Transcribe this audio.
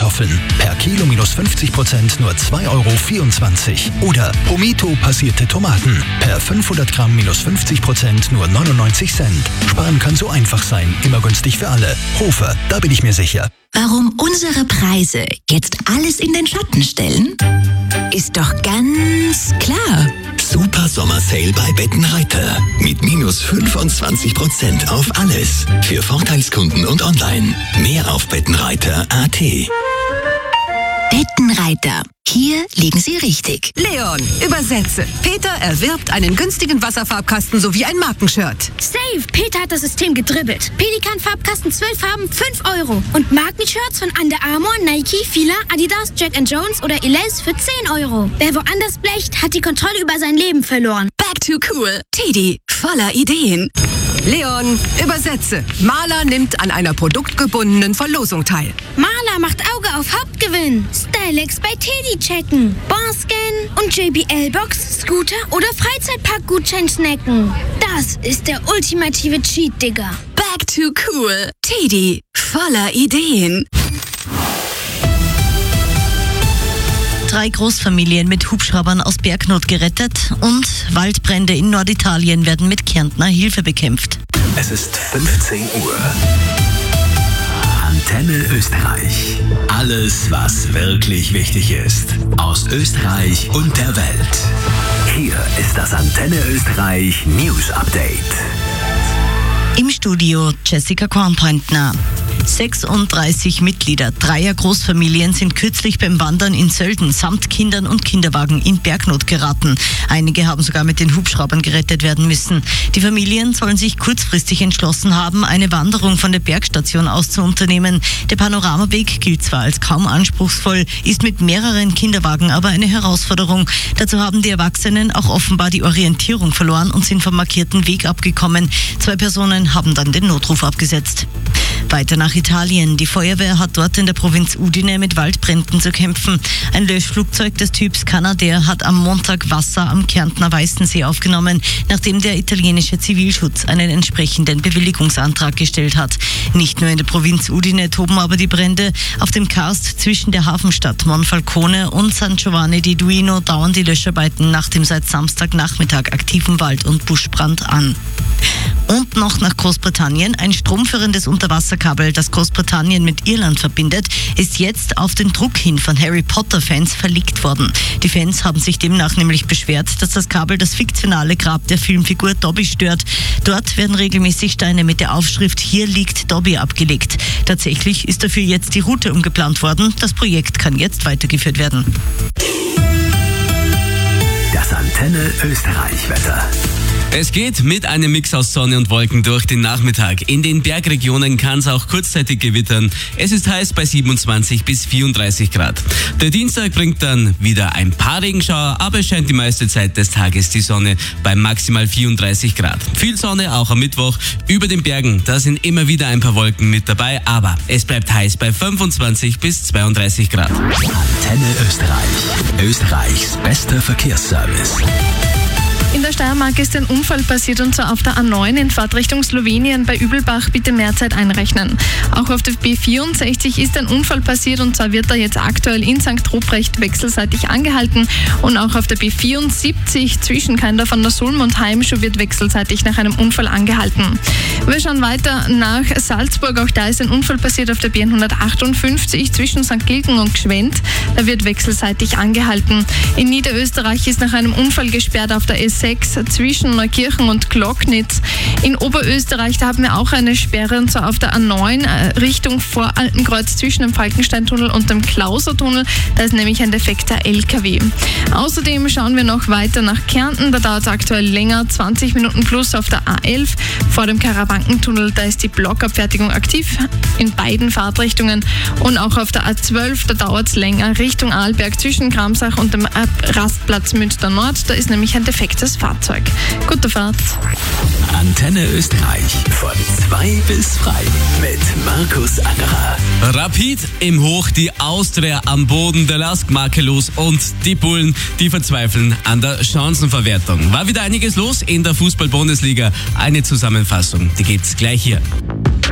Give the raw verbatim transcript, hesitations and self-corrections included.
Kartoffeln. Per Kilo minus fünfzig Prozent nur zwei Euro vierundzwanzig. Oder Promito passierte Tomaten. Per fünfhundert Gramm minus fünfzig Prozent nur neunundneunzig Cent. Sparen kann so einfach sein, immer günstig für alle. Hofer, da bin ich mir sicher. Warum unsere Preise jetzt alles in den Schatten stellen? Ist doch ganz klar. Super Sommer-Sale bei Bettenreiter. Mit minus fünfundzwanzig Prozent auf alles. Für Vorteilskunden und online. Mehr auf bettenreiter punkt a t. Bettenreiter. Hier liegen Sie richtig. Leon, übersetze. Peter erwirbt einen günstigen Wasserfarbkasten sowie ein Markenshirt. Safe! Peter hat das System gedribbelt. Pelikan-Farbkasten, zwölf Farben, fünf Euro. Und Markenshirts von Under Armour, Nike, Fila, Adidas, Jack and Jones oder Elize für zehn Euro. Wer woanders blecht, hat die Kontrolle über sein Leben verloren. Back to cool. Teddy, voller Ideen. Leon, übersetze. Maler nimmt an einer produktgebundenen Verlosung teil. Maler macht Auge auf Hauptgewinn. Stylex bei Teddy checken. Bonscan und J B L-Box, Scooter oder Freizeitpark-Gutschein snacken. Das ist der ultimative Cheat, Digga. Back to cool. Teddy, voller Ideen. Drei Großfamilien mit Hubschraubern aus Bergnot gerettet und Waldbrände in Norditalien werden mit Kärntner Hilfe bekämpft. Es ist fünfzehn Uhr. Antenne Österreich. Alles, was wirklich wichtig ist. Aus Österreich und der Welt. Hier ist das Antenne Österreich News Update. Im Studio Jessica Kornpointner. sechsunddreißig Mitglieder dreier Großfamilien sind kürzlich beim Wandern in Sölden samt Kindern und Kinderwagen in Bergnot geraten. Einige haben sogar mit den Hubschraubern gerettet werden müssen. Die Familien sollen sich kurzfristig entschlossen haben, eine Wanderung von der Bergstation aus zu unternehmen. Der Panoramaweg gilt zwar als kaum anspruchsvoll, ist mit mehreren Kinderwagen aber eine Herausforderung. Dazu haben die Erwachsenen auch offenbar die Orientierung verloren und sind vom markierten Weg abgekommen. Zwei Personen haben dann den Notruf abgesetzt. Weiter nach Italien. Die Feuerwehr hat dort in der Provinz Udine mit Waldbränden zu kämpfen. Ein Löschflugzeug des Typs Canadair hat am Montag Wasser am Kärntner Weißensee aufgenommen, nachdem der italienische Zivilschutz einen entsprechenden Bewilligungsantrag gestellt hat. Nicht nur in der Provinz Udine toben aber die Brände. Auf dem Karst zwischen der Hafenstadt Monfalcone und San Giovanni di Duino dauern die Löscharbeiten nach dem seit Samstagnachmittag aktiven Wald- und Buschbrand an. Und noch nach Großbritannien. Ein stromführendes Unterwasserkabel, das Großbritannien mit Irland verbindet, ist jetzt auf den Druck hin von Harry Potter-Fans verlegt worden. Die Fans haben sich demnach nämlich beschwert, dass das Kabel das fiktionale Grab der Filmfigur Dobby stört. Dort werden regelmäßig Steine mit der Aufschrift "Hier liegt Dobby" abgelegt. Tatsächlich ist dafür jetzt die Route umgeplant worden. Das Projekt kann jetzt weitergeführt werden. Das Antenne Österreich Wetter. Es geht mit einem Mix aus Sonne und Wolken durch den Nachmittag. In den Bergregionen kann es auch kurzzeitig gewittern. Es ist heiß bei siebenundzwanzig bis vierunddreißig Grad. Der Dienstag bringt dann wieder ein paar Regenschauer, aber es scheint die meiste Zeit des Tages die Sonne bei maximal vierunddreißig Grad. Viel Sonne auch am Mittwoch über den Bergen. Da sind immer wieder ein paar Wolken mit dabei, aber es bleibt heiß bei fünfundzwanzig bis zweiunddreißig Grad. Antenne Österreich. Österreichs bester Verkehrsservice. In der Steiermark ist ein Unfall passiert, und zwar auf der A neun in Fahrtrichtung Slowenien bei Übelbach. Bitte mehr Zeit einrechnen. Auch auf der B vierundsechzig ist ein Unfall passiert, und zwar wird da jetzt aktuell in Sankt Ruprecht wechselseitig angehalten. Und auch auf der B vierundsiebzig zwischen Keindorf an der Sulm und Heimschuh wird wechselseitig nach einem Unfall angehalten. Wir schauen weiter nach Salzburg. Auch da ist ein Unfall passiert auf der B hundertachtundfünfzig zwischen Sankt Gilgen und Gschwend. Da wird wechselseitig angehalten. In Niederösterreich ist nach einem Unfall gesperrt auf der S sechs zwischen Neukirchen und Glocknitz. In Oberösterreich, da haben wir auch eine Sperre, und zwar auf der A neun Richtung Voraltenkreuz zwischen dem Falkensteintunnel und dem Klausertunnel. Da ist nämlich ein defekter L K W. Außerdem schauen wir noch weiter nach Kärnten. Da dauert es aktuell länger, zwanzig Minuten plus auf der A elf vor dem Karawankentunnel. Da ist die Blockabfertigung aktiv in beiden Fahrtrichtungen. Und auch auf der A zwölf, da dauert es länger Richtung Arlberg zwischen Kramsach und dem Rastplatz Münster Nord. Da ist nämlich ein defektes Fahrzeug. Gute Fahrt. Antenne Österreich von zwei bis frei mit Markus Angerer. Rapid im Hoch, die Austria am Boden, der Lask makellos und die Bullen, die verzweifeln an der Chancenverwertung. War wieder einiges los in der Fußball-Bundesliga. Eine Zusammenfassung, die gibt's gleich hier.